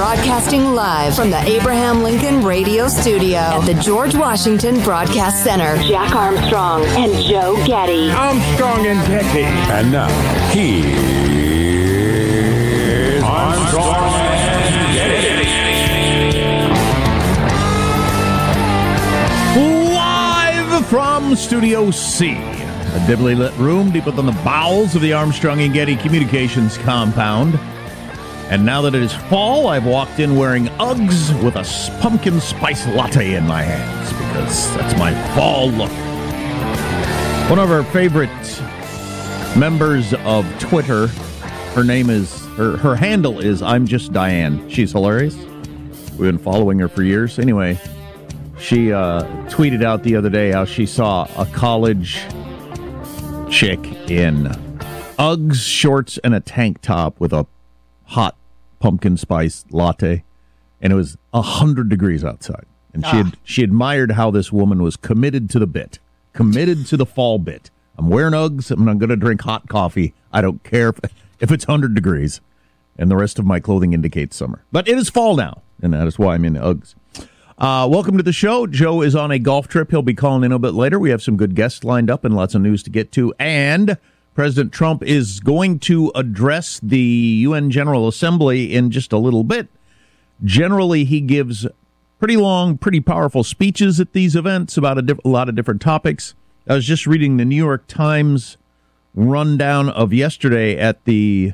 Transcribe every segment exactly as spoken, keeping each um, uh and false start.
Broadcasting live from the Abraham Lincoln Radio Studio at the George Washington Broadcast Center. Jack Armstrong and Joe Getty. Armstrong and Getty. And now, here's Armstrong and Getty. Live from Studio C, a dimly lit room deep within the bowels of the Armstrong and Getty Communications compound. And now that it is fall, I've walked in wearing Uggs with a pumpkin spice latte in my hands because that's my fall look. One of our favorite members of Twitter, her name is, her, her handle is I'm Just Diane. She's hilarious. We've been following her for years. Anyway, she uh, tweeted out the other day how she saw a college chick in Uggs, shorts, and a tank top with a hot pumpkin spice latte, and it was a hundred degrees outside. And she had, she admired how this woman was committed to the bit, committed to the fall bit. I'm wearing Uggs, and I'm going to drink hot coffee. I don't care if, if it's one hundred degrees, and the rest of my clothing indicates summer. But it is fall now, and that is why I'm in Uggs. Uh, welcome to the show. Joe is on a golf trip. He'll be calling in a bit later. We have some good guests lined up and lots of news to get to, and President Trump is going to address the U N General Assembly in just a little bit. Generally, he gives pretty long, pretty powerful speeches at these events about a, diff- a lot of different topics. I was just reading the New York Times rundown of yesterday at the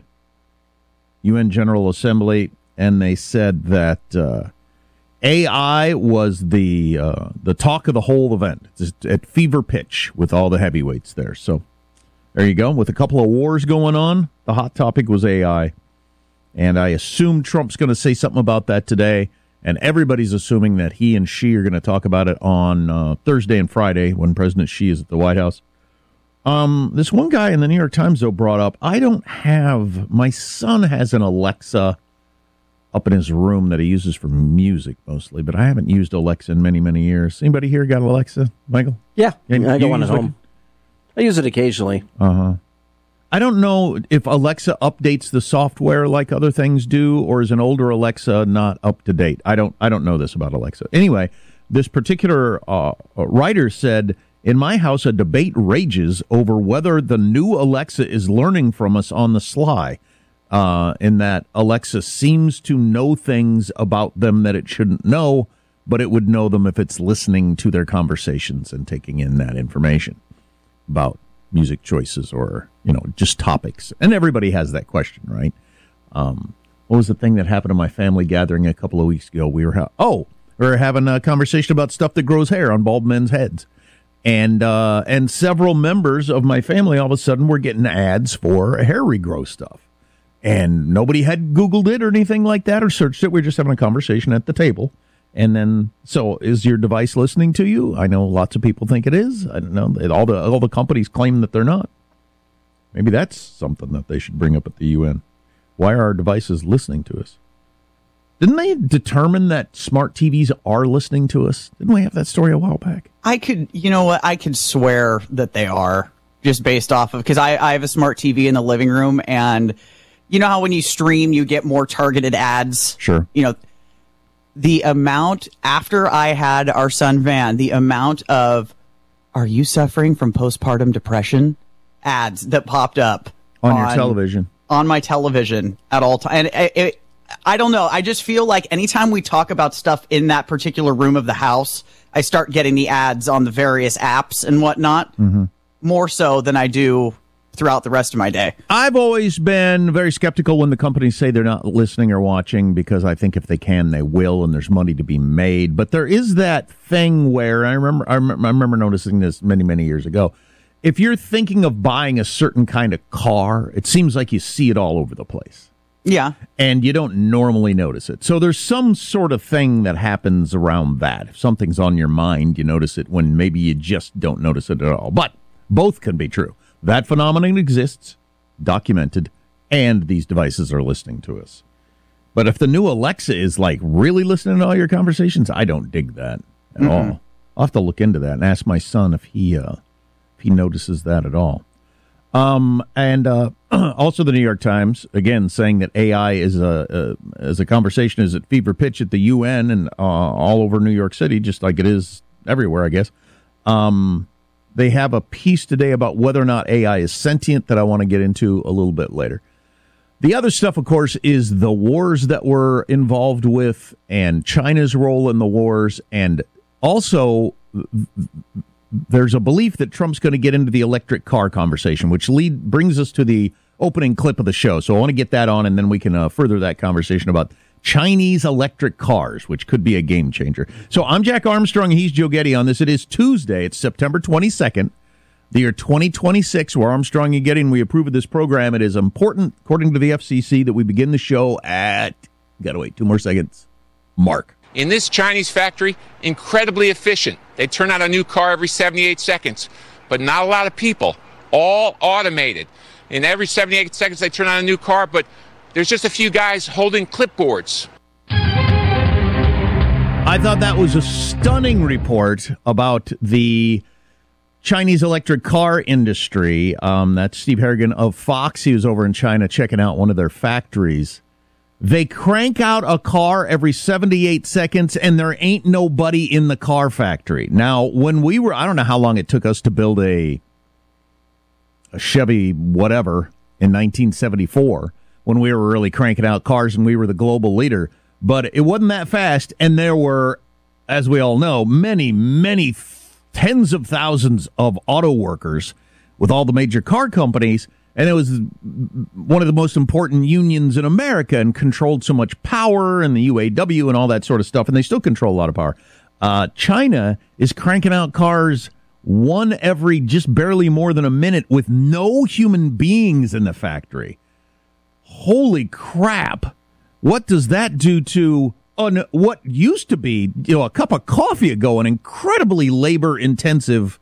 U N General Assembly, and they said that uh, A I was the uh, the talk of the whole event. It's at fever pitch with all the heavyweights there. So there you go. With a couple of wars going on, the hot topic was A I. And I assume Trump's going to say something about that today. And everybody's assuming that he and Xi are going to talk about it on uh, Thursday and Friday when President Xi is at the White House. Um, this one guy in the New York Times, though, brought up, I don't have, my son has an Alexa up in his room that he uses for music mostly, but I haven't used Alexa in many, many years. Anybody here got Alexa, Michael? Yeah, And I you got one at use home. I use it occasionally. Uh-huh. I don't know if Alexa updates the software like other things do, or is an older Alexa not up to date. I don't I don't know this about Alexa. Anyway, this particular uh, writer said, in my house, a debate rages over whether the new Alexa is learning from us on the sly, uh, in that Alexa seems to know things about them that it shouldn't know, but it would know them if it's listening to their conversations and taking in that information about music choices or, you know, just topics. And everybody has that question, right? Um, what was the thing that happened to my family gathering a couple of weeks ago? We were, ha- oh, we were having a conversation about stuff that grows hair on bald men's heads. And, uh, and several members of my family all of a sudden were getting ads for hair regrow stuff. And nobody had Googled it or anything like that or searched it. We were just having a conversation at the table. And then, so is your device listening to you? I know lots of people think it is. I don't know. All the all the companies claim that they're not. Maybe that's something that they should bring up at the U N. Why are our devices listening to us? Didn't they determine that smart T Vs are listening to us? Didn't we have that story a while back? I could, you know what? I could swear that they are, just based off of, because I, I have a smart T V in the living room, and you know how when you stream, you get more targeted ads? Sure. You know, the amount, after I had our son Van, the amount of, are you suffering from postpartum depression? Ads that popped up. On, on your television. On my television at all times. And it, it, I don't know. I just feel like anytime we talk about stuff in that particular room of the house, I start getting the ads on the various apps and whatnot, mm-hmm. more so than I do throughout the rest of my day. I've always been very skeptical when the companies say they're not listening or watching, because I think if they can, they will, and there's money to be made. But there is that thing where, I remember, I remember, I remember noticing this many, many years ago. If you're thinking of buying a certain kind of car, it seems like you see it all over the place. Yeah. And you don't normally notice it. So there's some sort of thing that happens around that. If something's on your mind, you notice it when maybe you just don't notice it at all. But both can be true. That phenomenon exists, documented, and these devices are listening to us. But if the new Alexa is like really listening to all your conversations, I don't dig that at mm-hmm. all. I'll have to look into that and ask my son if he uh, if he notices that at all. Um, and uh, also the New York Times, again, saying that A I is a, a, as a conversation is at fever pitch at the U N and uh, all over New York City, just like it is everywhere, I guess. Um, they have a piece today about whether or not A I is sentient that I want to get into a little bit later. The other stuff, of course, is the wars that we're involved with and China's role in the wars. And also, there's a belief that Trump's going to get into the electric car conversation, which lead brings us to the opening clip of the show. So I want to get that on, and then we can uh, further that conversation about Chinese electric cars, which could be a game changer. So I'm Jack Armstrong, and he's Joe Getty on this. It is Tuesday. It's September twenty-second. The year twenty twenty-six, we're Armstrong and Getty, and we approve of this program. It is important, according to the F C C, that we begin the show at, gotta wait two more seconds, mark. In this Chinese factory, incredibly efficient. They turn out a new car every seventy-eight seconds, but not a lot of people, all automated. In every seventy-eight seconds, they turn out a new car, but there's just a few guys holding clipboards. I thought that was a stunning report about the Chinese electric car industry. Um, that's Steve Harrigan of Fox. He was over in China checking out one of their factories. They crank out a car every seventy-eight seconds, and there ain't nobody in the car factory. Now, when we were, I don't know how long it took us to build a, a Chevy whatever in nineteen seventy-four, when we were really cranking out cars and we were the global leader. But it wasn't that fast, and there were, as we all know, many, many tens of thousands of auto workers with all the major car companies, and it was one of the most important unions in America and controlled so much power and the U A W and all that sort of stuff, and they still control a lot of power. Uh, China is cranking out cars one every just barely more than a minute with no human beings in the factory. Holy crap. What does that do to on what used to be, you know, a cup of coffee ago, an incredibly labor-intensive,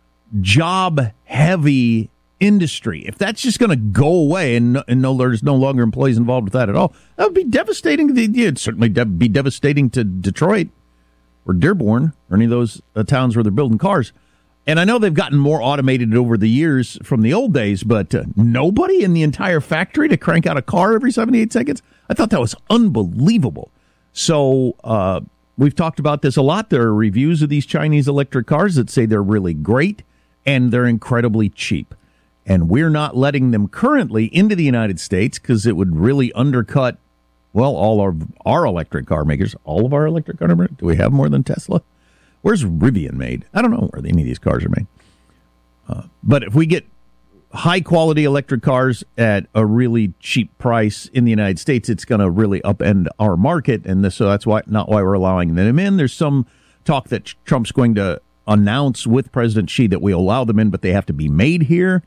job-heavy industry? If that's just going to go away and, and no, there's no longer employees involved with that at all, that would be devastating. It'd certainly de- be devastating to Detroit or Dearborn or any of those uh, towns where they're building cars. And I know they've gotten more automated over the years from the old days, but uh, nobody in the entire factory to crank out a car every seventy-eight seconds? I thought that was unbelievable. So uh, we've talked about this a lot. There are reviews of these Chinese electric cars that say they're really great and they're incredibly cheap. And we're not letting them currently into the United States because it would really undercut, well, all of our electric car makers. All of our electric car makers? Do we have more than Tesla? Where's Rivian made? I don't know where any of these cars are made. Uh, but if we get high-quality electric cars at a really cheap price in the United States, it's going to really upend our market, and this, so that's why not why we're allowing them in. There's some talk that Trump's going to announce with President Xi that we allow them in, but they have to be made here.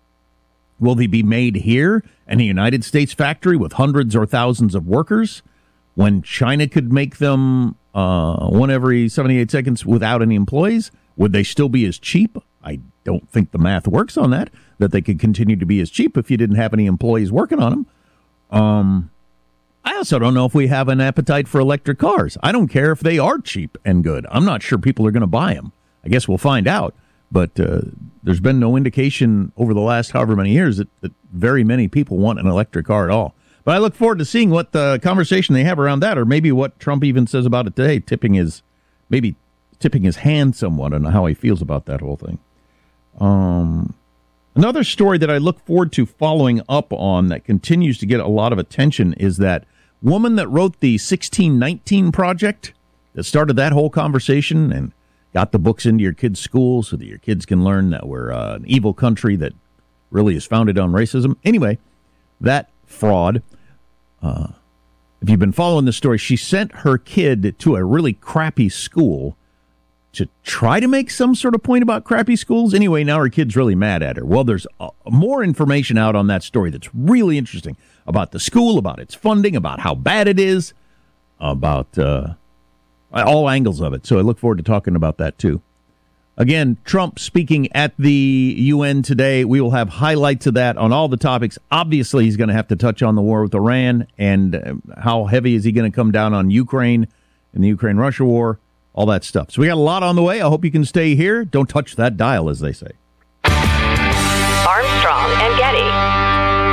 Will they be made here in a United States factory with hundreds or thousands of workers when China could make them uh, one every seventy-eight seconds without any employees? Would they still be as cheap? I don't think the math works on that, that they could continue to be as cheap if you didn't have any employees working on them. Um, I also don't know if we have an appetite for electric cars. I don't care if they are cheap and good. I'm not sure people are going to buy them. I guess we'll find out. But uh, there's been no indication over the last however many years that, that very many people want an electric car at all. But I look forward to seeing what the conversation they have around that, or maybe what Trump even says about it today, tipping his, maybe tipping his hand somewhat on how he feels about that whole thing. Um, another story that I look forward to following up on that continues to get a lot of attention is that woman that wrote the sixteen nineteen Project that started that whole conversation and got the books into your kids' schools so that your kids can learn that we're uh, an evil country that really is founded on racism. Anyway, that fraud, uh, if you've been following this story, she sent her kid to a really crappy school to try to make some sort of point about crappy schools. Anyway, now her kid's really mad at her. Well, there's uh, more information out on that story that's really interesting about the school, about its funding, about how bad it is, about uh, all angles of it. So I look forward to talking about that, too. Again, Trump speaking at the U N today. We will have highlights of that on all the topics. Obviously, he's going to have to touch on the war with Iran and uh, how heavy is he going to come down on Ukraine and the Ukraine-Russia war. All that stuff. So we got a lot on the way. I hope you can stay here. Don't touch that dial, as they say. Armstrong Armstrong and Getty.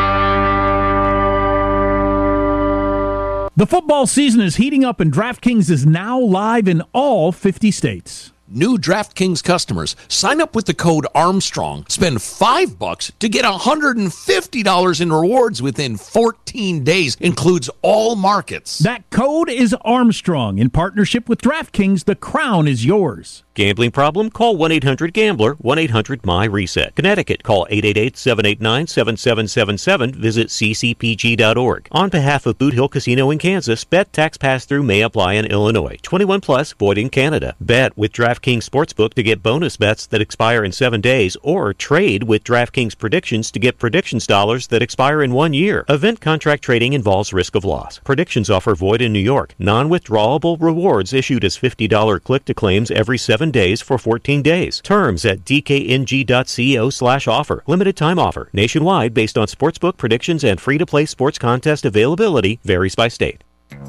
The football season is heating up, and DraftKings is now live in all fifty states. New DraftKings customers, sign up with the code Armstrong. Spend five bucks to get one hundred fifty dollars in rewards within fourteen days. Includes all markets. That code is Armstrong. In partnership with DraftKings, the crown is yours. Gambling problem? Call one eight hundred gambler, one eight hundred my reset. Connecticut, call eight eight eight, seven eight nine, seven seven seven seven. Visit c c p g dot org. On behalf of Boot Hill Casino in Kansas, bet tax pass-through may apply in Illinois. twenty-one plus, void in Canada. Bet with DraftKings Sportsbook to get bonus bets that expire in seven days, or trade with DraftKings Predictions to get predictions dollars that expire in one year. Event contract trading involves risk of loss. Predictions offer void in New York. Non-withdrawable rewards issued as fifty dollars click-to-claims every seven days for fourteen days. Terms at d k n g dot co slash offer. Limited time offer. Nationwide based on sportsbook predictions and free-to-play sports contest availability varies by state.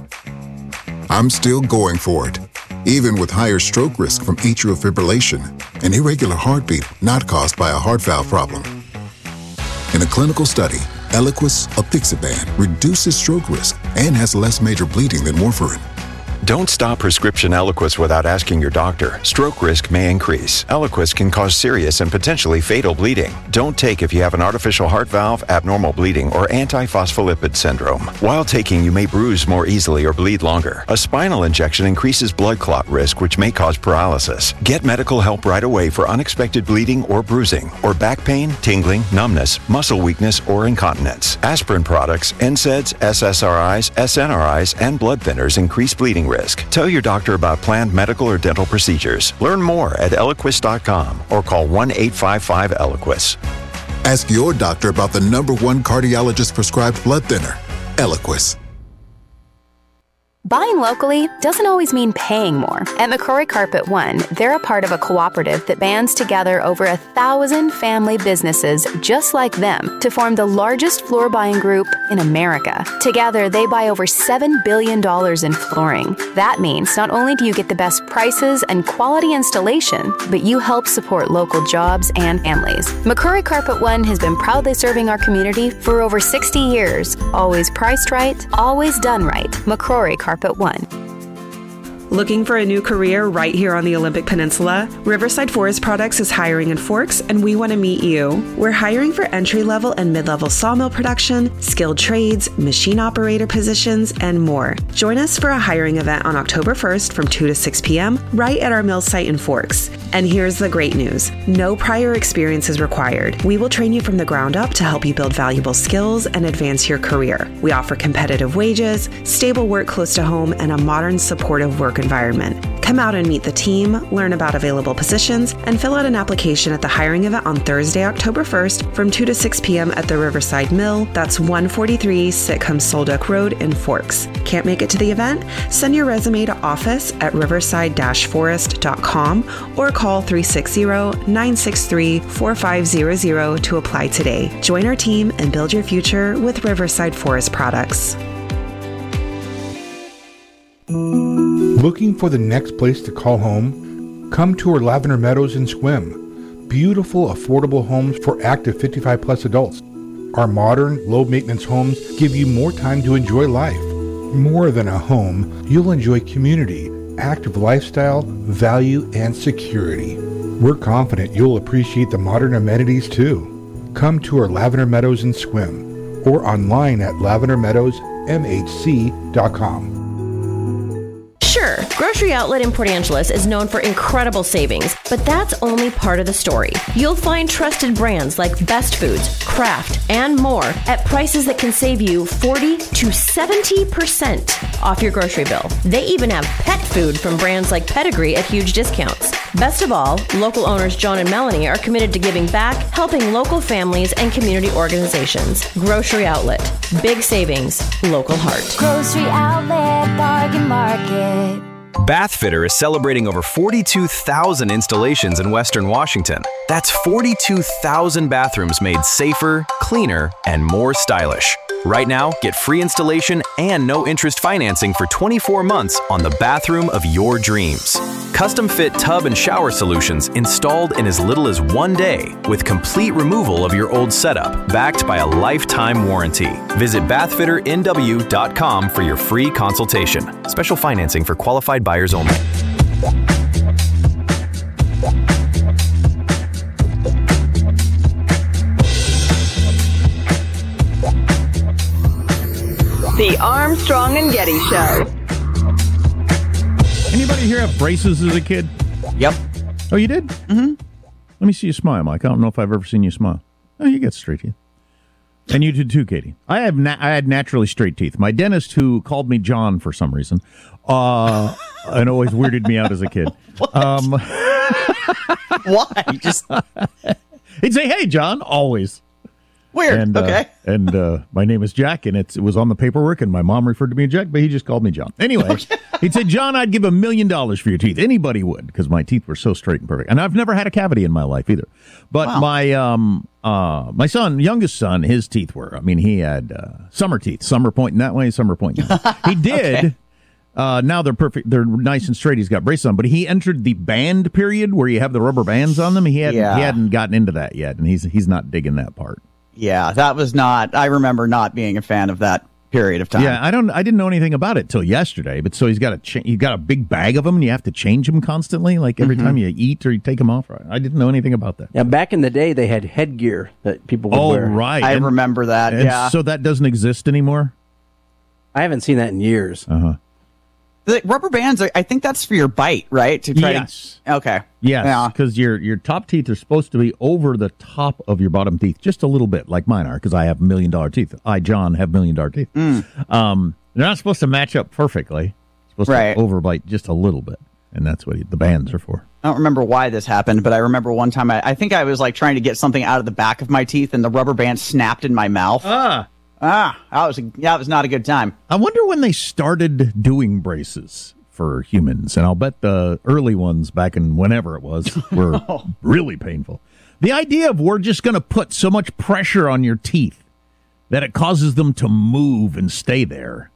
I'm still going for it, even with higher stroke risk from atrial fibrillation, an irregular heartbeat not caused by a heart valve problem. In a clinical study, Eliquis, apixaban, reduces stroke risk and has less major bleeding than warfarin. Don't stop prescription Eliquis without asking your doctor. Stroke risk may increase. Eliquis can cause serious and potentially fatal bleeding. Don't take if you have an artificial heart valve, abnormal bleeding, or antiphospholipid syndrome. While taking, you may bruise more easily or bleed longer. A spinal injection increases blood clot risk, which may cause paralysis. Get medical help right away for unexpected bleeding or bruising, or back pain, tingling, numbness, muscle weakness, or incontinence. Aspirin products, N SAIDs, S S R Is, S N R Is, and blood thinners increase bleeding risk. Tell your doctor about planned medical or dental procedures. Learn more at Eliquis dot com or call one eight five five Eliquis. Ask your doctor about the number one cardiologist prescribed blood thinner, Eliquis. Buying locally doesn't always mean paying more. At McCrory Carpet One, they're a part of a cooperative that bands together over a thousand family businesses just like them to form the largest floor buying group in America. Together, they buy over seven billion dollars in flooring. That means not only do you get the best prices and quality installation, but you help support local jobs and families. McCrory Carpet One has been proudly serving our community for over sixty years. Always priced right, always done right. McCrory Carpet One. Looking for a new career right here on the Olympic Peninsula? Riverside Forest Products is hiring in Forks, and we want to meet you. We're hiring for entry-level and mid-level sawmill production, skilled trades, machine operator positions, and more. Join us for a hiring event on October first from two to six p.m. right at our mill site in Forks. And here's the great news. No prior experience is required. We will train you from the ground up to help you build valuable skills and advance your career. We offer competitive wages, stable work close to home, and a modern, supportive work environment. Come out and meet the team, learn about available positions, and fill out an application at the hiring event on Thursday, October first from two to six p.m. at the Riverside Mill. That's one forty-three Sitcom Solduck Road in Forks. Can't make it to the event? Send your resume to office at riverside dash forest dot com or call three six zero, nine six three, four five zero zero to apply today. Join our team and build your future with Riverside Forest Products. Looking for the next place to call home? Come tour Lavender Meadows and Swim. Beautiful, affordable homes for active fifty-five plus adults. Our modern, low-maintenance homes give you more time to enjoy life. More than a home, you'll enjoy community, active lifestyle, value, and security. We're confident you'll appreciate the modern amenities too. Come tour Lavender Meadows and Swim or online at lavender meadows m h c dot com. Sure, Grocery Outlet in Port Angeles is known for incredible savings, but that's only part of the story. You'll find trusted brands like Best Foods, Kraft, and more at prices that can save you forty to seventy percent off your grocery bill. They even have pet food from brands like Pedigree at huge discounts. Best of all, local owners John and Melanie are committed to giving back, helping local families and community organizations. Grocery Outlet. Big savings. Local heart. Grocery Outlet Bargain Market. Bathfitter is celebrating over forty-two thousand installations in Western Washington. That's forty-two thousand bathrooms made safer, cleaner, and more stylish. Right now, get free installation and no interest financing for twenty-four months on the bathroom of your dreams. Custom fit tub and shower solutions installed in as little as one day with complete removal of your old setup, backed by a lifetime warranty. Visit bath fitter n w dot com for your free consultation. Special financing for qualified buyers only. The Armstrong and Getty Show. Anybody here have braces as a kid? Yep. Oh, you did? Mm-hmm. Let me see you smile, Mike. I don't know if I've ever seen you smile. Oh, you got straight teeth. And you did too, Katie. I have na- I had naturally straight teeth. My dentist, who called me John for some reason, uh, and always weirded me out as a kid. Um, Why? Just he'd say, "Hey, John," always. Weird. And, uh, okay. And uh, my name is Jack, and it's, it was on the paperwork, and my mom referred to me as Jack, but he just called me John. Anyway, okay. He'd say, "John, I'd give a million dollars for your teeth." Anybody would, because my teeth were so straight and perfect. And I've never had a cavity in my life either. But wow. my um uh my son, youngest son, his teeth were, I mean, he had uh, summer teeth. Some are pointing that way, some are pointing that way. He did. Okay. Uh, now they're perfect. They're nice and straight. He's got braces on, but he entered the band period where you have the rubber bands on them. He hadn't, yeah. he hadn't gotten into that yet, and he's he's not digging that part. Yeah, that was not, I remember not being a fan of that period of time. Yeah, I don't, I didn't know anything about it till yesterday, but so he's got a, cha- he's got a big bag of them and you have to change them constantly, like every mm-hmm. time you eat or you take them off. I didn't know anything about that. Yeah, back in the day, they had headgear that people would oh, wear. Oh, right. I and, remember that, and yeah. So that doesn't exist anymore? I haven't seen that in years. Uh-huh. The rubber bands, I think that's for your bite, right? To try yes. To, okay. Yes, because yeah. your your top teeth are supposed to be over the top of your bottom teeth, just a little bit, like mine are, because I have million dollar teeth. I, John, have million dollar teeth. Mm. Um, they're not supposed to match up perfectly. Supposed right. to overbite just a little bit, and that's what the bands are for. I don't remember why this happened, but I remember one time I, I think I was like trying to get something out of the back of my teeth, and the rubber band snapped in my mouth. Ah. Ah, that was a, that was not a good time. I wonder when they started doing braces for humans, and I'll bet the early ones back in whenever it was were really painful. The idea of we're just going to put so much pressure on your teeth that it causes them to move and stay there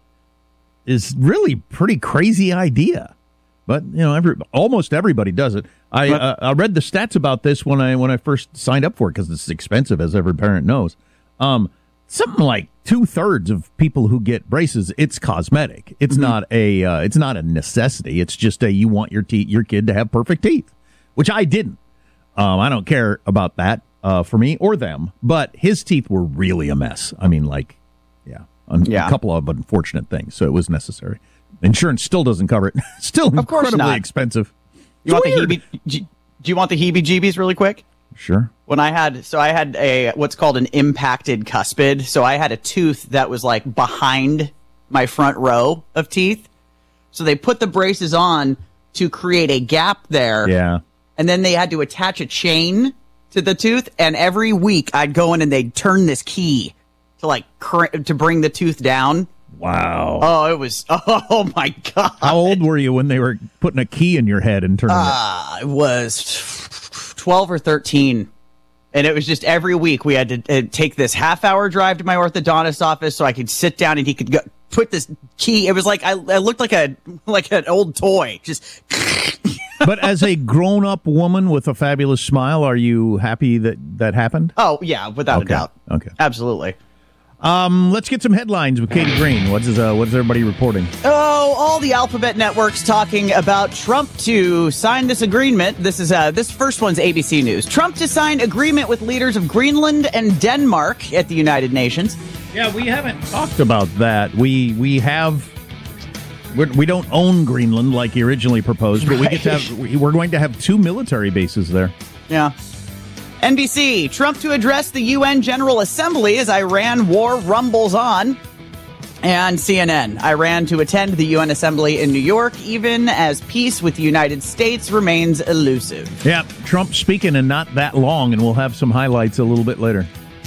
is really pretty crazy idea. But you know, every, almost everybody does it. I but, uh, I read the stats about this when I when I first signed up for it because it's expensive, as every parent knows. Um, something like two thirds of people who get braces, it's cosmetic. It's mm-hmm. not a uh, it's not a necessity. It's just a you want your te- your kid to have perfect teeth, which I didn't. Um, I don't care about that uh, for me or them. But his teeth were really a mess. I mean, like, yeah, un- yeah. a couple of unfortunate things. So it was necessary. Insurance still doesn't cover it. Still of incredibly not. expensive. You want the heebie, do you want the heebie-jeebies really quick? Sure. When I had, so I had a, what's called an impacted cuspid. So I had a tooth that was like behind my front row of teeth. So they put the braces on to create a gap there. Yeah. And then they had to attach a chain to the tooth. And every week I'd go in and they'd turn this key to like, cr- to bring the tooth down. Wow. Oh, it was, oh my God. How old were you when they were putting a key in your head and turning uh, it? I was twelve or thirteen. And it was just every week we had to uh, take this half hour drive to my orthodontist office so I could sit down and he could go, put this key. It was like, I, I looked like a, like an old toy. Just. But as a grown up woman with a fabulous smile, are you happy that that happened? Oh, yeah, without okay. a doubt. Okay. Absolutely. Um, let's get some headlines with Katie Green. What is uh, what is everybody reporting? Oh, all the alphabet networks talking about Trump to sign this agreement. This is uh, this first one's A B C News. Trump to sign agreement with leaders of Greenland and Denmark at the United Nations. Yeah, we haven't talked about that. We we have we're, we don't own Greenland like he originally proposed, but right. we get to have we're going to have two military bases there. Yeah. N B C, Trump to address the U N General Assembly as Iran war rumbles on. And C N N, Iran to attend the U N Assembly in New York, even as peace with the United States remains elusive. Yeah, Trump speaking in not that long, and we'll have some highlights a little bit later.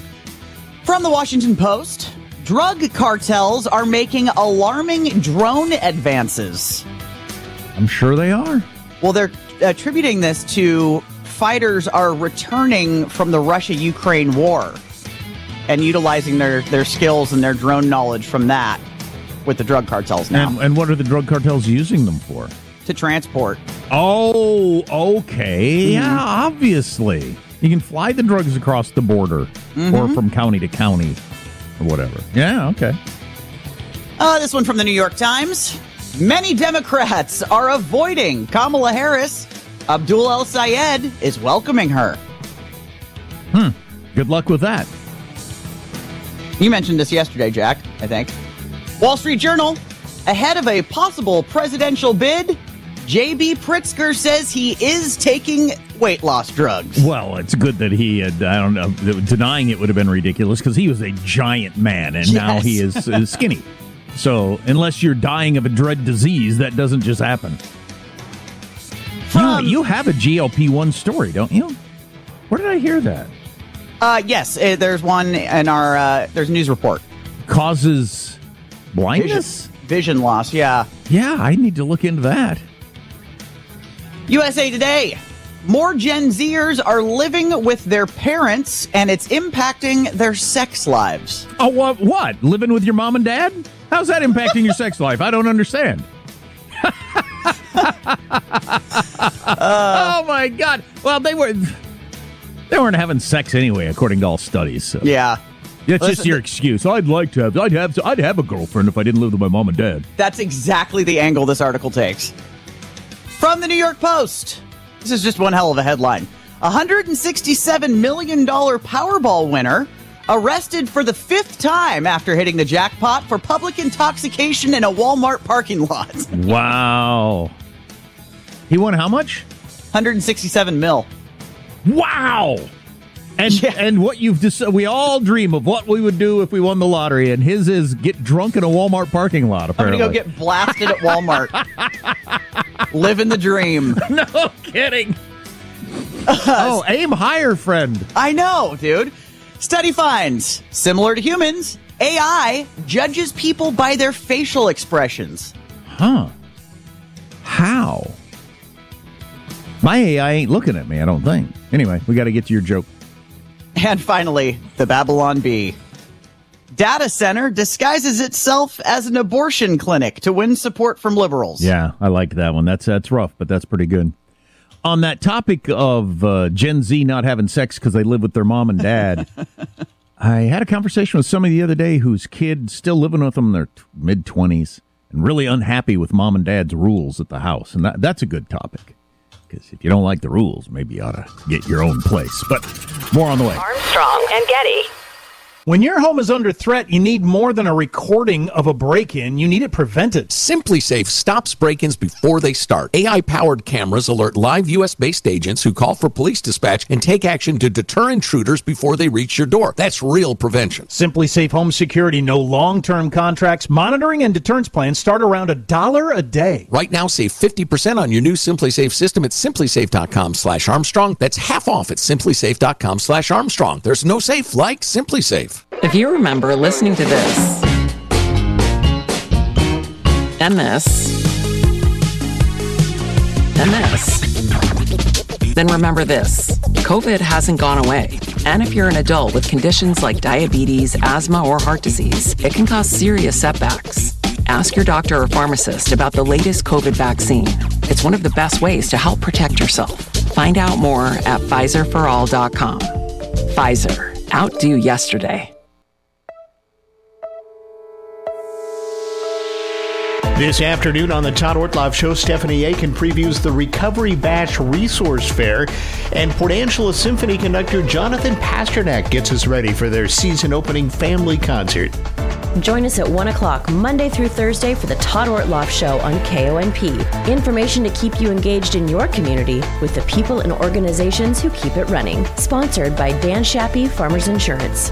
From the Washington Post, drug cartels are making alarming drone advances. I'm sure they are. Well, they're attributing this to fighters are returning from the Russia-Ukraine war and utilizing their, their skills and their drone knowledge from that with the drug cartels now. And, and what are the drug cartels using them for? to transport. Oh, okay. Mm-hmm. Yeah, obviously. You can fly the drugs across the border Mm-hmm. or from county to county or whatever. Yeah, okay. Uh, this one from the New York Times. Many Democrats are avoiding Kamala Harris. Abdul El-Sayed is welcoming her. Hmm. Good luck with that. You mentioned this yesterday, Jack, I think. Wall Street Journal. Ahead of a possible presidential bid, J B. Pritzker says he is taking weight loss drugs. Well, it's good that he had, I don't know, denying it would have been ridiculous because he was a giant man and Yes. now he is, is skinny. So unless you're dying of a dread disease, that doesn't just happen. From, you, you have a G L P one story, don't you? Where did I hear that? Uh, yes, uh, there's one in our, uh, there's a news report. Causes blindness? Vision, vision loss, yeah. Yeah, I need to look into that. U S A Today. More Gen Zers are living with their parents, and it's impacting their sex lives. Oh, what? What? Living with your mom and dad? How's that impacting your sex life? I don't understand. uh, oh, my God. Well, they were... They weren't having sex anyway, according to all studies. So. Yeah. That's Listen, just your excuse. I'd like to have, I'd have, I'd have a girlfriend if I didn't live with my mom and dad. That's exactly the angle this article takes. From the New York Post. This is just one hell of a headline. A one hundred sixty-seven million dollars Powerball winner arrested for the fifth time after hitting the jackpot for public intoxication in a Walmart parking lot. Wow. He won how much? one hundred sixty-seven mil. Wow. And yeah. and what you've decided, we all dream of what we would do if we won the lottery, and his is get drunk in a Walmart parking lot, apparently. I'm going to go get blasted at Walmart. Living the dream. No kidding. Oh, aim higher, friend. I know, dude. Study finds, similar to humans, A I judges people by their facial expressions. Huh. How? My A I ain't looking at me, I don't think. Anyway, we got to get to your joke. And finally, the Babylon Bee. Data center disguises itself as an abortion clinic to win support from liberals. Yeah, I like that one. That's that's rough, but that's pretty good. On that topic of uh, Gen Z not having sex because they live with their mom and dad, I had a conversation with somebody the other day whose kid still living with them in their t- mid-twenties and really unhappy with mom and dad's rules at the house. And that, that's a good topic. Because if you don't like the rules, maybe you ought to get your own place. But more on the way. Armstrong and Getty. When your home is under threat, you need more than a recording of a break-in. You need it prevented. SimpliSafe stops break-ins before they start. A I-powered cameras alert live U S-based agents who call for police dispatch and take action to deter intruders before they reach your door. That's real prevention. SimpliSafe Home Security. No long-term contracts. Monitoring and deterrence plans start around a dollar a day. Right now, save fifty percent on your new SimpliSafe system at SimpliSafe.com slash Armstrong. That's half off at SimpliSafe.com slash Armstrong. There's no safe like SimpliSafe. If you remember listening to this, and this, and this, then remember this. COVID hasn't gone away. And if you're an adult with conditions like diabetes, asthma, or heart disease, it can cause serious setbacks. Ask your doctor or pharmacist about the latest COVID vaccine. It's one of the best ways to help protect yourself. Find out more at Pfizer for all dot com. Pfizer. Outdo yesterday. This afternoon on the Todd Ortloff Show, Stephanie Aiken previews the Recovery Bash Resource Fair, and Port Angeles Symphony conductor Jonathan Pasternak gets us ready for their season-opening family concert. Join us at one o'clock Monday through Thursday for the Todd Ortloff Show on K O N P. Information to keep you engaged in your community with the people and organizations who keep it running. Sponsored by Dan Shappy, Farmers Insurance.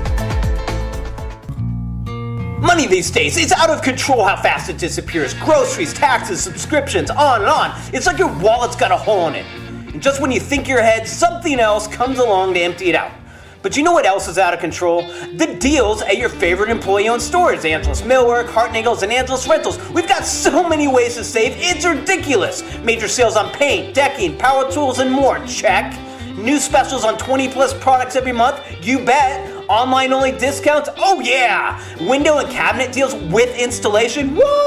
Money these days, it's out of control how fast it disappears. Groceries, taxes, subscriptions, on and on. It's like your wallet's got a hole in it. And just when you think you're ahead, something else comes along to empty it out. But you know what else is out of control? The deals at your favorite employee-owned stores. Angelus Millwork, Hartnagels, and Angelus Rentals. We've got so many ways to save, it's ridiculous. Major sales on paint, decking, power tools, and more. Check. New specials on twenty plus products every month. You bet. Online-only discounts? Oh yeah! Window and cabinet deals with installation? What?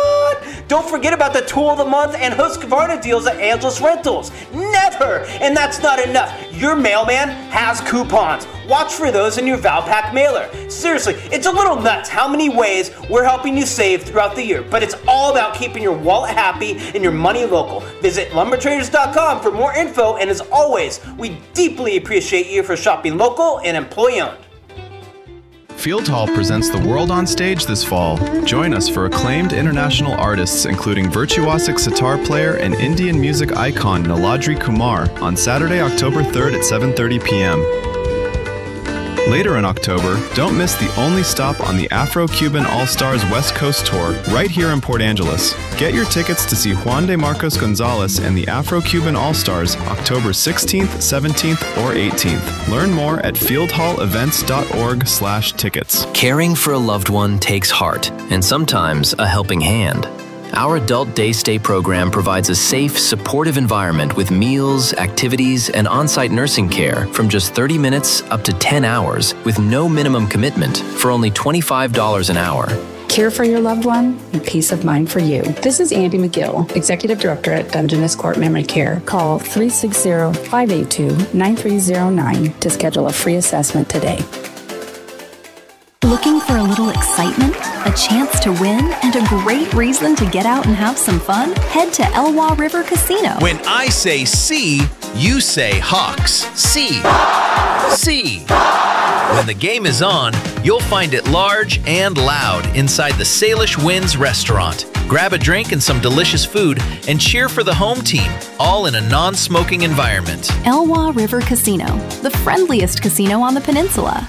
Don't forget about the Tool of the Month and Husqvarna deals at Angelus Rentals. Never! And that's not enough. Your mailman has coupons. Watch for those in your Valpak mailer. Seriously, it's a little nuts how many ways we're helping you save throughout the year, but it's all about keeping your wallet happy and your money local. Visit lumber traders dot com for more info, and as always, we deeply appreciate you for shopping local and employee-owned. Field Hall presents The World on Stage this fall. Join us for acclaimed international artists including virtuosic sitar player and Indian music icon Niladri Kumar on Saturday, October third at seven thirty p.m. Later in October, don't miss the only stop on the Afro-Cuban All-Stars West Coast Tour right here in Port Angeles. Get your tickets to see Juan de Marcos Gonzalez and the Afro-Cuban All-Stars October sixteenth, seventeenth, or eighteenth. Learn more at field hall events dot org slash tickets. Caring for a loved one takes heart and sometimes a helping hand. Our Adult Day Stay program provides a safe, supportive environment with meals, activities, and on-site nursing care from just thirty minutes up to ten hours with no minimum commitment for only twenty-five dollars an hour. Care for your loved one and peace of mind for you. This is Andy McGill, Executive Director at Dungeness Court Memory Care. Call three six zero, five eight two, nine three zero nine to schedule a free assessment today. Looking for a little excitement, a chance to win, and a great reason to get out and have some fun? Head to Elwha River Casino. When I say see, you say Hawks. See. See. When the game is on, you'll find it large and loud inside the Salish Winds restaurant. Grab a drink and some delicious food and cheer for the home team, all in a non-smoking environment. Elwha River Casino, the friendliest casino on the peninsula.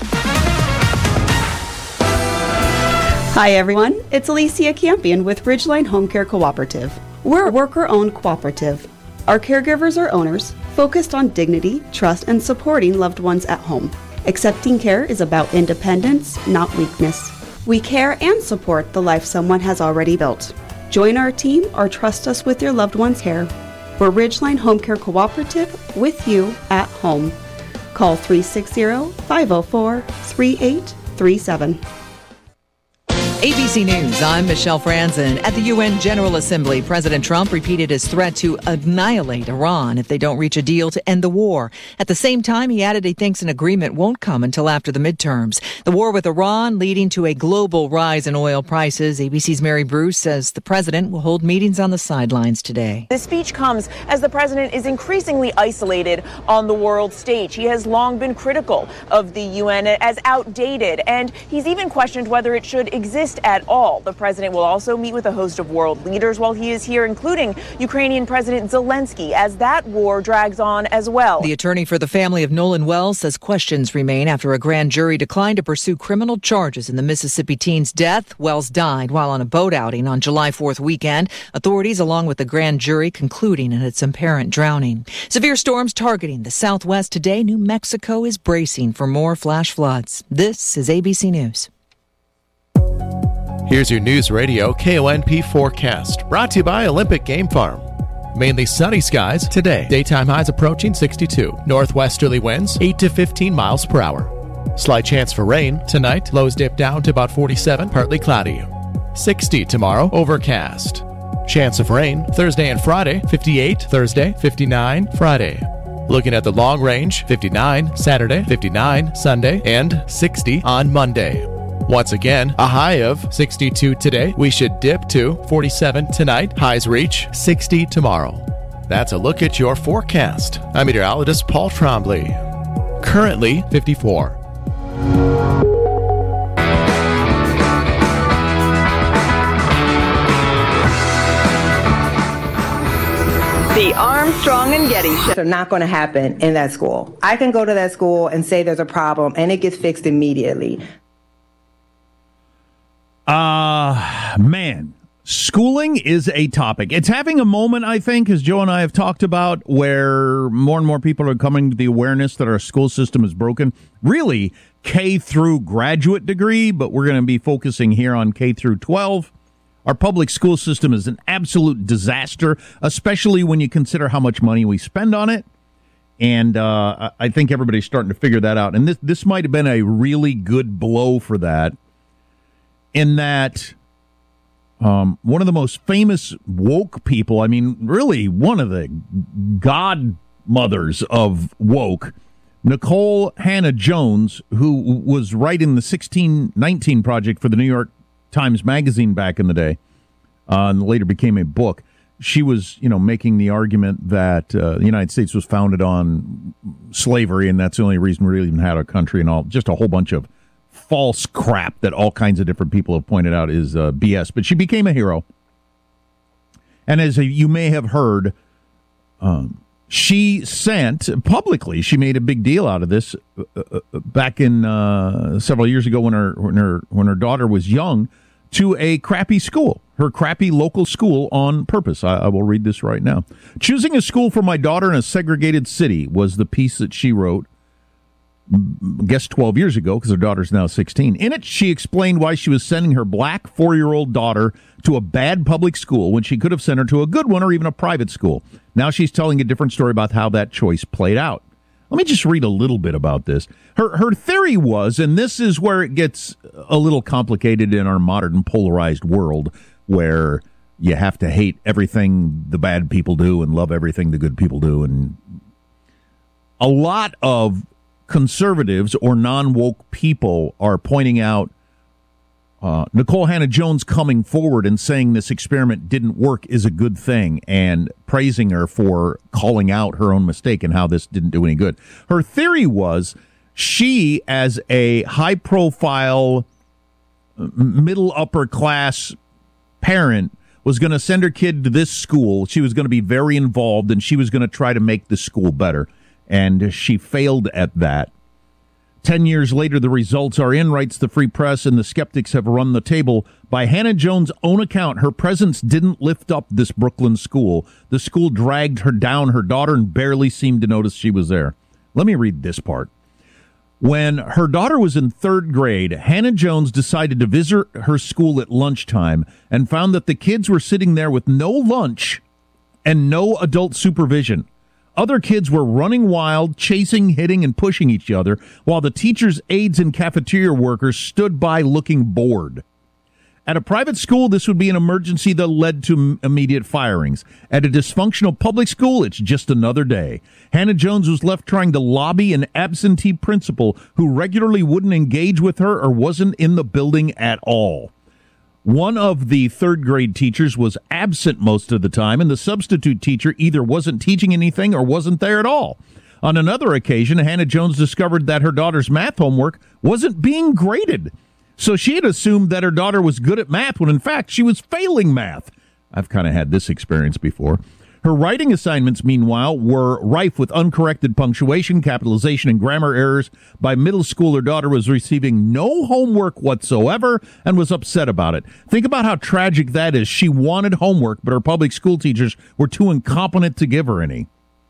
Hi everyone, it's Alicia Campion with Ridgeline Home Care Cooperative. We're a worker-owned cooperative. Our caregivers are owners, focused on dignity, trust, and supporting loved ones at home. Accepting care is about independence, not weakness. We care and support the life someone has already built. Join our team or trust us with your loved one's care. We're Ridgeline Home Care Cooperative with you at home. Call three six zero, five zero four, three eight three seven. A B C News, I'm Michelle Franzen. At the U N General Assembly, President Trump repeated his threat to annihilate Iran if they don't reach a deal to end the war. At the same time, he added he thinks an agreement won't come until after the midterms. The war with Iran leading to a global rise in oil prices. A B C's Mary Bruce says the president will hold meetings on the sidelines today. This speech comes as the president is increasingly isolated on the world stage. He has long been critical of the U N as outdated, and he's even questioned whether it should exist at all. The president will also meet with a host of world leaders while he is here, including Ukrainian President Zelensky, as that war drags on as well. The attorney for the family of Nolan Wells says questions remain after a grand jury declined to pursue criminal charges in the Mississippi teen's death. Wells died while on a boat outing on July fourth weekend. Authorities, along with the grand jury, concluding in its apparent drowning. Severe storms targeting the Southwest today. New Mexico is bracing for more flash floods. This is A B C News. Here's your News Radio K O N P forecast, brought to you by Olympic Game Farm. Mainly sunny skies today. Daytime highs approaching sixty-two. Northwesterly winds eight to fifteen miles per hour. Slight chance for rain tonight. Lows dip down to about forty-seven, partly cloudy. sixty tomorrow, overcast. Chance of rain Thursday and Friday, fifty-eight Thursday, fifty-nine Friday. Looking at the long range, fifty-nine Saturday, fifty-nine Sunday, and sixty on Monday. Once again, a high of sixty-two today. We should dip to forty-seven tonight. Highs reach sixty tomorrow. That's a look at your forecast. I'm meteorologist Paul Trombley. Currently fifty-four. The Armstrong and Getty Show are not going to happen in that school. I can go to that school and say there's a problem, and it gets fixed immediately. Uh, man, schooling is a topic. It's having a moment, I think, as Joe and I have talked about, where more and more people are coming to the awareness that our school system is broken. Really, K through graduate degree, but we're going to be focusing here on K through twelve. Our public school system is an absolute disaster, especially when you consider how much money we spend on it. And uh, I think everybody's starting to figure that out. And this, this might have been a really good blow for that. In that Um, one of the most famous woke people, I mean, really one of the godmothers of woke, Nicole Hannah-Jones, who was writing the sixteen nineteen Project for the New York Times Magazine back in the day, uh, and later became a book. She was, you know, making the argument that uh, the United States was founded on slavery, and that's the only reason we really even had a country, and all, just a whole bunch of false crap that all kinds of different people have pointed out is uh, B S. But she became a hero. And as you may have heard, um, she sent publicly, she made a big deal out of this uh, uh, back in uh, several years ago when her, when her, when her daughter was young, to a crappy school, her crappy local school, on purpose. I, I will read this right now. Choosing a school for my daughter in a segregated city was the piece that she wrote, I guess twelve years ago, because her daughter's now sixteen. In it, she explained why she was sending her black four-year-old daughter to a bad public school when she could have sent her to a good one or even a private school. Now she's telling a different story about how that choice played out. Let me just read a little bit about this. Her her theory was, and this is where it gets a little complicated in our modern polarized world, where you have to hate everything the bad people do and love everything the good people do. And a lot of conservatives or non-woke people are pointing out uh, Nicole Hannah-Jones coming forward and saying this experiment didn't work is a good thing, and praising her for calling out her own mistake and how this didn't do any good. Her theory was she, as a high-profile, middle-upper-class parent, was going to send her kid to this school. She was going to be very involved, and she was going to try to make the school better. And she failed at that. Ten years later, the results are in, writes the Free Press, and the skeptics have run the table. By Hannah-Jones' own account, her presence didn't lift up this Brooklyn school. The school dragged her down, her daughter, and barely seemed to notice she was there. Let me read this part. When her daughter was in third grade, Hannah-Jones decided to visit her school at lunchtime and found that the kids were sitting there with no lunch and no adult supervision. Other kids were running wild, chasing, hitting, and pushing each other, while the teachers, aides, and cafeteria workers stood by looking bored. At a private school, this would be an emergency that led to immediate firings. At a dysfunctional public school, it's just another day. Hannah-Jones was left trying to lobby an absentee principal who regularly wouldn't engage with her or wasn't in the building at all. One of the third grade teachers was absent most of the time, and the substitute teacher either wasn't teaching anything or wasn't there at all. On another occasion, Hannah-Jones discovered that her daughter's math homework wasn't being graded. So she had assumed that her daughter was good at math when, in fact, she was failing math. I've kind of had this experience before. Her writing assignments, meanwhile, were rife with uncorrected punctuation, capitalization, and grammar errors. By middle school, her daughter was receiving no homework whatsoever and was upset about it. Think about how tragic that is. She wanted homework, but her public school teachers were too incompetent to give her any.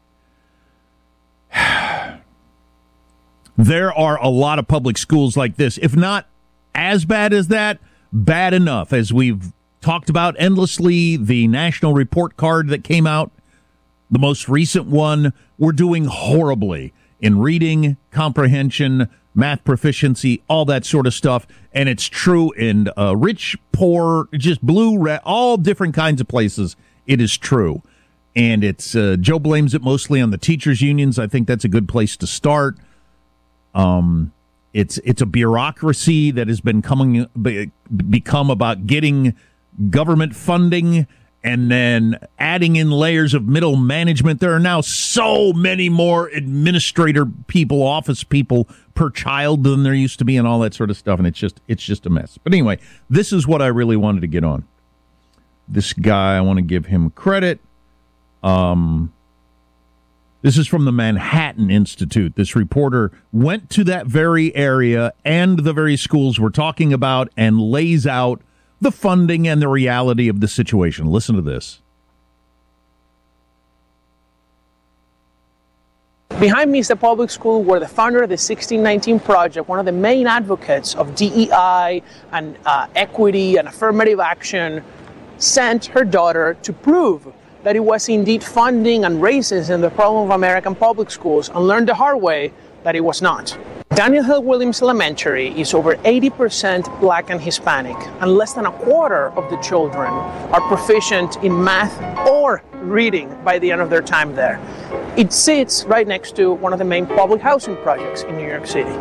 There are a lot of public schools like this. If not as bad as that, bad enough. As we've talked about endlessly, the national report card that came out, the most recent one, we're doing horribly in reading, comprehension, math proficiency, all that sort of stuff. And it's true in uh, rich, poor, just blue, red, all different kinds of places. It is true. And it's uh, Joe blames it mostly on the teachers' unions. I think that's a good place to start. Um, it's it's a bureaucracy that has been coming be, become about getting government funding and then adding in layers of middle management. There are now so many more administrator people, office people per child than there used to be, and all that sort of stuff. And it's just it's just a mess. But anyway, this is what I really wanted to get on. This guy, I want to give him credit. Um, this is from the Manhattan Institute. This reporter went to that very area and the very schools we're talking about and lays out the funding and the reality of the situation. Listen to this. Behind me is the public school where the founder of the sixteen nineteen Project, one of the main advocates of D E I and uh, equity and affirmative action, sent her daughter to prove that it was indeed funding and racism the problem of American public schools, and learned the hard way that it was not. Daniel Hill Williams Elementary is over eighty percent Black and Hispanic, and less than a quarter of the children are proficient in math or reading by the end of their time there. It sits right next to one of the main public housing projects in New York City.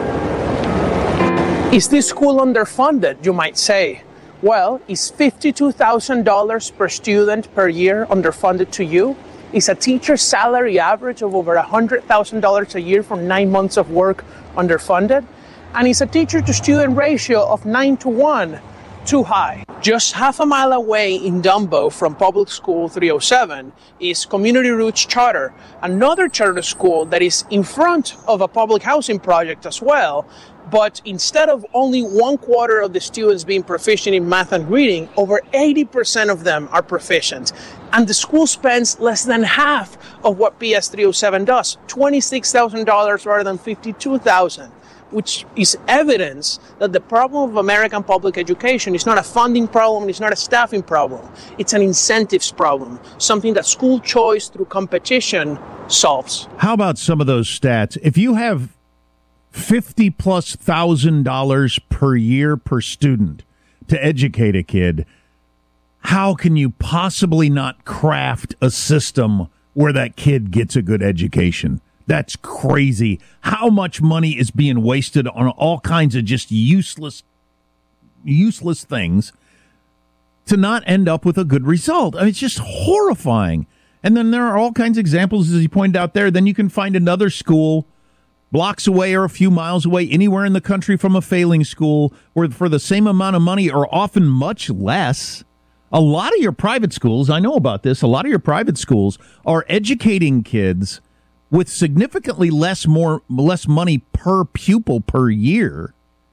Is this school underfunded, you might say? Well, is fifty-two thousand dollars per student per year underfunded to you? Is a teacher's salary average of over one hundred thousand dollars a year for nine months of work underfunded? And is a teacher-to-student ratio of nine to one too high? Just half a mile away in Dumbo from Public School three oh seven is Community Roots Charter, another charter school that is in front of a public housing project as well. But instead of only one quarter of the students being proficient in math and reading, over eighty percent of them are proficient. And the school spends less than half of what P S three oh seven does, twenty-six thousand dollars rather than fifty-two thousand dollars, which is evidence that the problem of American public education is not a funding problem, it's not a staffing problem. It's an incentives problem, something that school choice through competition solves. How about some of those stats? If you have fifty plus thousand dollars per year per student to educate a kid, how can you possibly not craft a system where that kid gets a good education? That's crazy. How much money is being wasted on all kinds of just useless, useless things to not end up with a good result? I mean, it's just horrifying. And then there are all kinds of examples, as you pointed out there. Then you can find another school blocks away or a few miles away, anywhere in the country from a failing school, where for the same amount of money or often much less, a lot of your private schools, I know about this, a lot of your private schools are educating kids with significantly less more less money per pupil per year.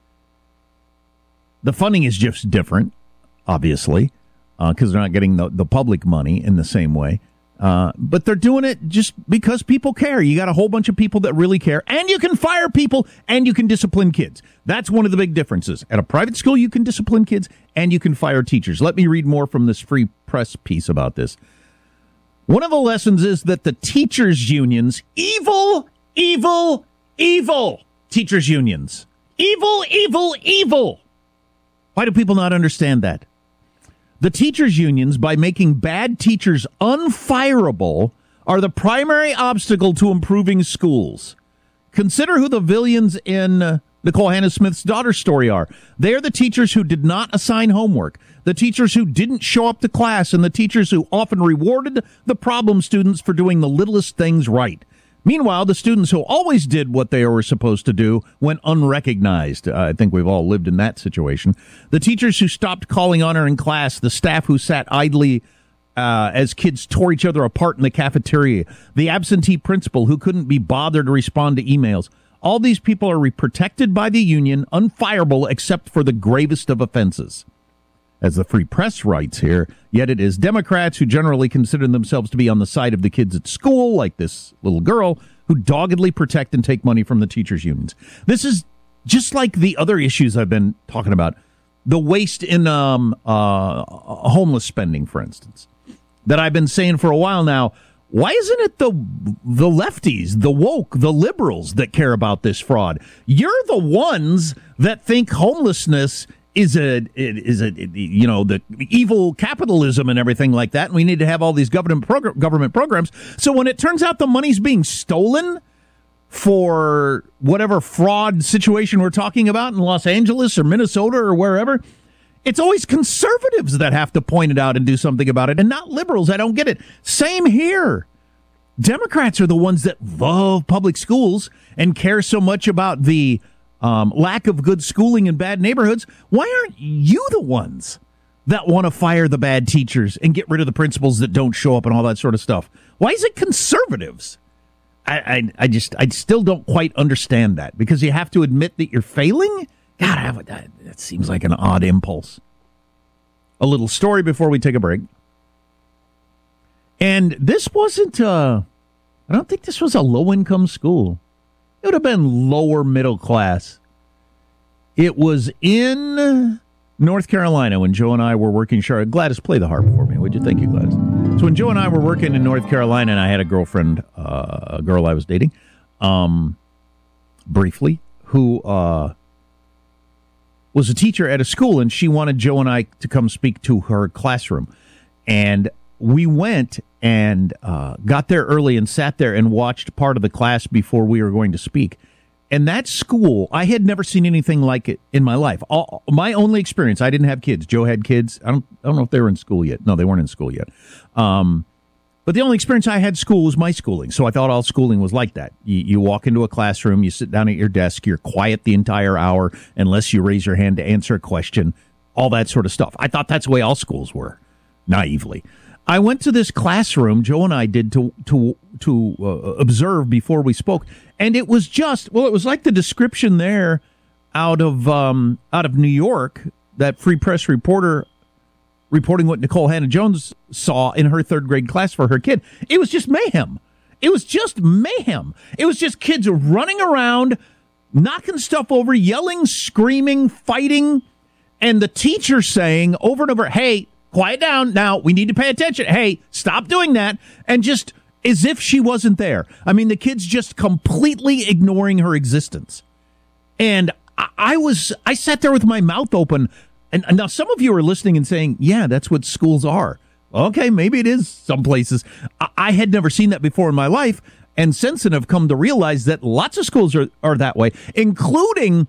The funding is just different, obviously, because uh, they're not getting the, the public money in the same way. Uh, but they're doing it just because people care. You got a whole bunch of people that really care, and you can fire people and you can discipline kids. That's one of the big differences. At a private school, you can discipline kids and you can fire teachers. Let me read more from this Free Press piece about this. One of the lessons is that the teachers' unions, evil, evil, evil teachers' unions, evil, evil, evil. Why do people not understand that? The teachers' unions, by making bad teachers unfireable, are the primary obstacle to improving schools. Consider who the villains in uh, Nicole Hannah Smith's daughter's story are. They are the teachers who did not assign homework, the teachers who didn't show up to class, and the teachers who often rewarded the problem students for doing the littlest things right. Meanwhile, the students who always did what they were supposed to do went unrecognized. Uh, I think we've all lived in that situation. The teachers who stopped calling on her in class, the staff who sat idly uh, as kids tore each other apart in the cafeteria, the absentee principal who couldn't be bothered to respond to emails. All these people are protected by the union, unfireable except for the gravest of offenses. As the Free Press writes here, yet it is Democrats who generally consider themselves to be on the side of the kids at school, like this little girl, who doggedly protect and take money from the teachers' unions. This is just like the other issues I've been talking about. The waste in um, uh, homeless spending, for instance, that I've been saying for a while now. Why isn't it the the lefties, the woke, the liberals that care about this fraud? You're the ones that think homelessness is a is a you know the evil capitalism and everything like that, and we need to have all these government progr- government programs. So when it turns out the money's being stolen for whatever fraud situation we're talking about in Los Angeles or Minnesota or wherever, it's always conservatives that have to point it out and do something about it, and not liberals. I don't get it. Same here. Democrats are the ones that love public schools and care so much about the Um, lack of good schooling in bad neighborhoods. Why aren't you the ones that want to fire the bad teachers and get rid of the principals that don't show up and all that sort of stuff? Why is it conservatives? I, I, I just, I still don't quite understand that, because you have to admit that you're failing. God, I, that, that seems like an odd impulse. A little story before we take a break. And this wasn't, uh, I don't think this was a low-income school. It would have been lower middle class. It was in North Carolina when Joe and I were working. Charlotte, Gladys, play the harp for me, would you? Thank you, Gladys. So when Joe and I were working in North Carolina, and I had a girlfriend, uh, a girl I was dating, um, briefly, who uh, was a teacher at a school, and she wanted Joe and I to come speak to her classroom. And we went and uh, got there early and sat there and watched part of the class before we were going to speak. And that school, I had never seen anything like it in my life. All, my only experience, I didn't have kids. Joe had kids. I don't, I don't know if they were in school yet. No, they weren't in school yet. Um, but the only experience I had in school was my schooling. So I thought all schooling was like that. You, you walk into a classroom, you sit down at your desk, you're quiet the entire hour unless you raise your hand to answer a question, all that sort of stuff. I thought that's the way all schools were, naively. I went to this classroom, Joe and I did, to to to uh, observe before we spoke, and it was just, well, it was like the description there out of um, out of New York, that Free Press reporter reporting what Nicole Hannah-Jones saw in her third grade class for her kid. It was just mayhem. It was just mayhem. It was just kids running around, knocking stuff over, yelling, screaming, fighting, and the teacher saying over and over, hey, quiet down now. We need to pay attention. Hey, stop doing that. And just as if she wasn't there. I mean, the kids just completely ignoring her existence. And I, I was, I sat there with my mouth open. And, and now some of you are listening and saying, yeah, that's what schools are. Okay, maybe it is some places. I, I had never seen that before in my life. And since then I've come to realize that lots of schools are, are that way, including,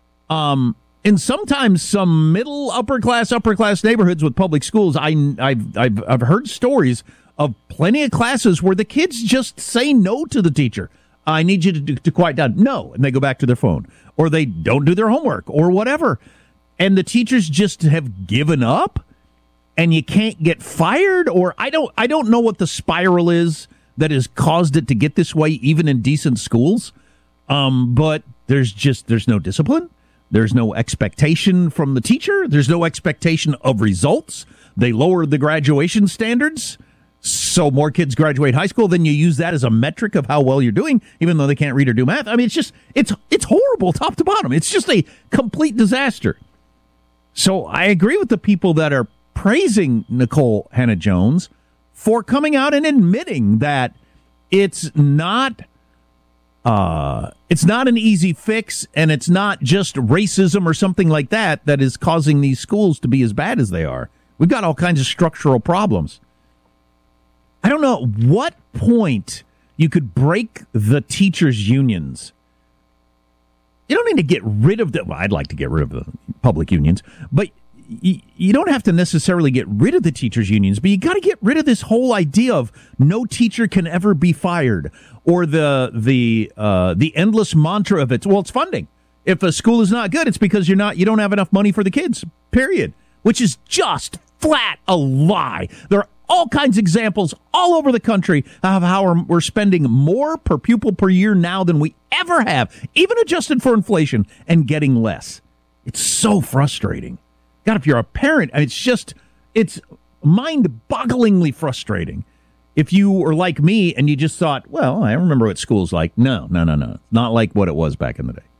um, in sometimes some middle, upper class, upper class neighborhoods with public schools. I, I've, I've, I've heard stories of plenty of classes where the kids just say no to the teacher. I need you to, to quiet down. No. And they go back to their phone, or they don't do their homework or whatever. And the teachers just have given up, and you can't get fired, or I don't, I don't know what the spiral is that has caused it to get this way, even in decent schools. Um, but there's just, there's no discipline. There's no expectation from the teacher. There's no expectation of results. They lowered the graduation standards, so more kids graduate high school. Then you use that as a metric of how well you're doing, even though they can't read or do math. I mean, it's just, it's it's horrible top to bottom. It's just a complete disaster. So I agree with the people that are praising Nicole Hannah-Jones for coming out and admitting that it's not... Uh, it's not an easy fix, and it's not just racism or something like that that is causing these schools to be as bad as they are. We've got all kinds of structural problems. I don't know at what point you could break the teachers' unions. You don't need to get rid of them. Well, I'd like to get rid of the public unions, but you, you don't have to necessarily get rid of the teachers' unions, but you got to get rid of this whole idea of no teacher can ever be fired, or the the uh, the endless mantra of it. Well, it's funding. If a school is not good, it's because you're not you don't have enough money for the kids. Period. Which is just flat a lie. There are all kinds of examples all over the country of how we're, we're spending more per pupil per year now than we ever have, even adjusted for inflation, and getting less. It's so frustrating. God, if you're a parent, it's just, it's mind-bogglingly frustrating. If you were like me and you just thought, well, I remember what school's like. No, no, no, no. Not like what it was back in the day.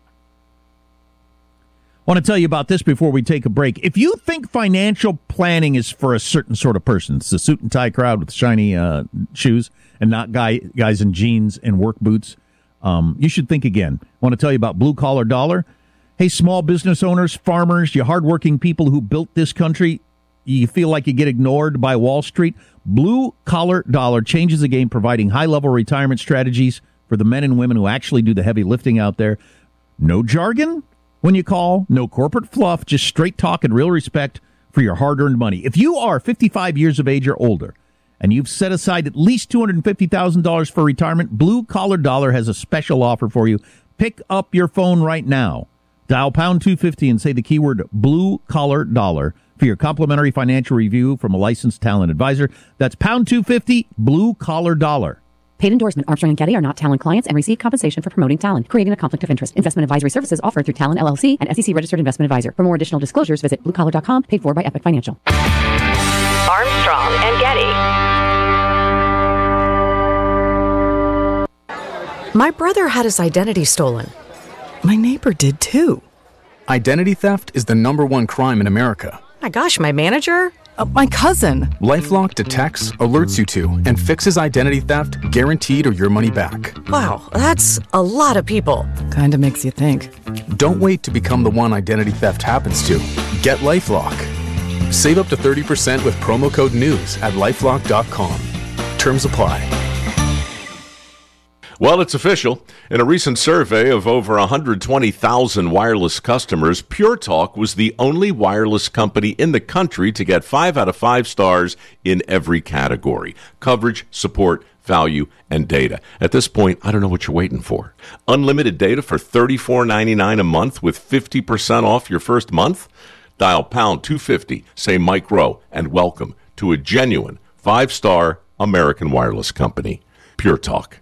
I want to tell you about this before we take a break. If you think financial planning is for a certain sort of person, it's the suit and tie crowd with shiny uh, shoes and not guy guys in jeans and work boots, um, you should think again. I want to tell you about Blue Collar Dollar. Hey, small business owners, farmers, you hardworking people who built this country, you feel like you get ignored by Wall Street. Blue Collar Dollar changes the game, providing high-level retirement strategies for the men and women who actually do the heavy lifting out there. No jargon when you call, no corporate fluff, just straight talk and real respect for your hard-earned money. If you are fifty-five years of age or older and you've set aside at least two hundred fifty thousand dollars for retirement, Blue Collar Dollar has a special offer for you. Pick up your phone right now. Dial pound two fifty and say the keyword Blue Collar Dollar for your complimentary financial review from a licensed talent advisor. That's pound two fifty, Blue Collar Dollar. Paid endorsement. Armstrong and Getty are not Talent clients and receive compensation for promoting Talent, creating a conflict of interest. Investment advisory services offered through Talent L L C, and S E C registered investment advisor. For more additional disclosures, visit blue collar dot com. Paid for by Epic Financial. Armstrong and Getty. My brother had his identity stolen. My neighbor did too. Identity theft is the number one crime in America. My gosh, my manager? Uh, my cousin. LifeLock detects, alerts you to, and fixes identity theft, guaranteed or your money back. Wow, that's a lot of people. Kinda makes you think. Don't wait to become the one identity theft happens to. Get LifeLock. Save up to thirty percent with promo code NEWS at lifelock dot com. Terms apply. Well, it's official. In a recent survey of over one hundred twenty thousand wireless customers, Pure Talk was the only wireless company in the country to get five out of five stars in every category: coverage, support, value, and data. At this point, I don't know what you're waiting for. Unlimited data for thirty-four ninety-nine a month with fifty percent off your first month? Dial pound two fifty, say Mike Rowe, and welcome to a genuine five-star American wireless company, Pure Talk.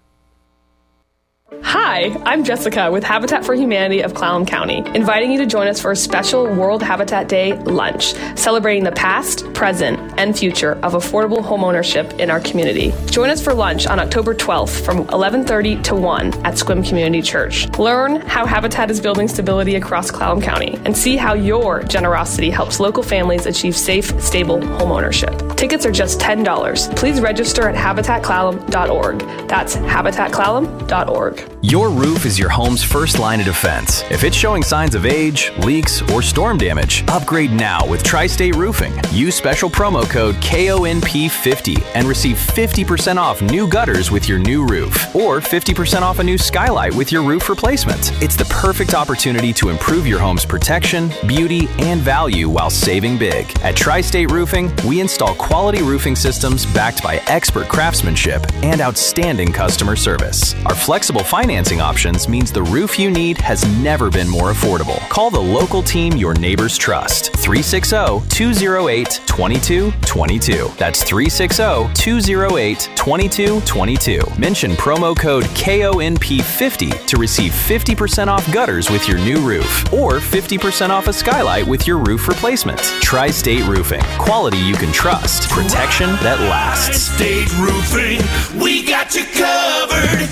Hi, I'm Jessica with Habitat for Humanity of Clallam County, inviting you to join us for a special World Habitat Day lunch, celebrating the past, present, and future of affordable homeownership in our community. Join us for lunch on October twelfth from eleven thirty to one at Sequim Community Church. Learn how Habitat is building stability across Clallam County and see how your generosity helps local families achieve safe, stable homeownership. Tickets are just ten dollars. Please register at habitat clallam dot org. That's habitat clallam dot org. Your roof is your home's first line of defense. If it's showing signs of age, leaks, or storm damage, upgrade now with Tri-State Roofing. Use special promo code K O N P fifty and receive fifty percent off new gutters with your new roof, or fifty percent off a new skylight with your roof replacement. It's the perfect opportunity to improve your home's protection, beauty, and value while saving big. At Tri-State Roofing, we install quality roofing systems backed by expert craftsmanship and outstanding customer service. Our flexible financing options means the roof you need has never been more affordable. Call the local team your neighbors trust. three six zero, two zero eight, two two two two. That's three six zero, two zero eight, two two two two. Mention promo code K O N P fifty to receive fifty percent off gutters with your new roof, or fifty percent off a skylight with your roof replacement. Tri-State Roofing. Quality you can trust. Protection that lasts. Tri-State Roofing. We got you covered.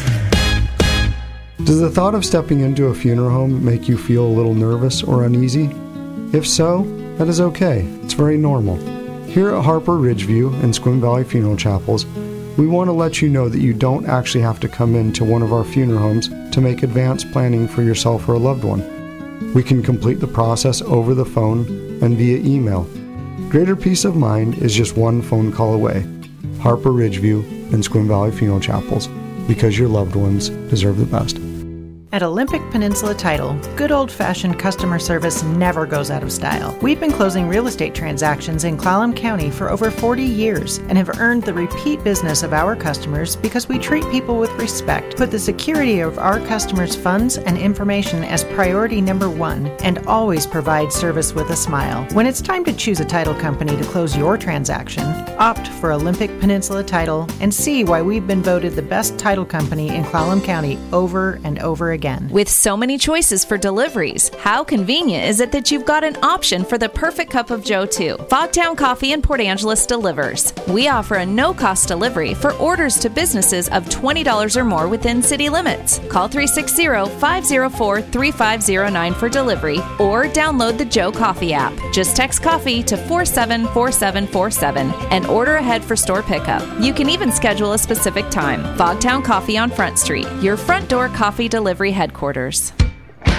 Does the thought of stepping into a funeral home make you feel a little nervous or uneasy? If so, that is okay. It's very normal. Here at Harper Ridgeview and Sequim Valley Funeral Chapels, we want to let you know that you don't actually have to come into one of our funeral homes to make advanced planning for yourself or a loved one. We can complete the process over the phone and via email. Greater peace of mind is just one phone call away. Harper Ridgeview and Sequim Valley Funeral Chapels, because your loved ones deserve the best. At Olympic Peninsula Title, good old-fashioned customer service never goes out of style. We've been closing real estate transactions in Clallam County for over forty years and have earned the repeat business of our customers because we treat people with respect, put the security of our customers' funds and information as priority number one, and always provide service with a smile. When it's time to choose a title company to close your transaction, opt for Olympic Peninsula Title and see why we've been voted the best title company in Clallam County over and over again. With so many choices for deliveries, how convenient is it that you've got an option for the perfect cup of joe too? Fogtown Coffee in Port Angeles delivers. We offer a no-cost delivery for orders to businesses of twenty dollars or more within city limits. Call three six zero, five zero four, three five zero nine for delivery or download the Joe Coffee app. Just text coffee to four seven four seven four seven and order ahead for store pickup. You can even schedule a specific time. Fogtown Coffee on Front Street, your front door coffee delivery headquarters.